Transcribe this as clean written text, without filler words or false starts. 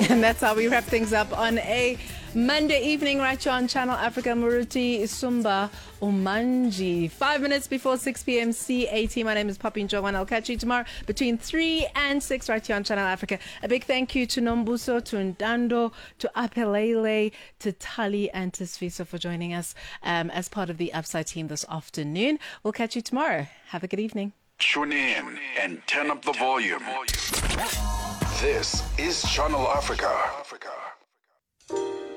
And that's how we wrap things up on a Monday evening right here on Channel Africa. Muruti Sumba Umanji. 5 minutes before 6 p.m. CAT. My name is Poppy Njowan. I'll catch you tomorrow between 3 and 6 right here on Channel Africa. A big thank you to Nombuso, to Ndando, to Apelele, to Tali, and to Sviso for joining us as part of the Upside team this afternoon. We'll catch you tomorrow. Have a good evening. Tune in and turn up the volume. This is Channel Africa.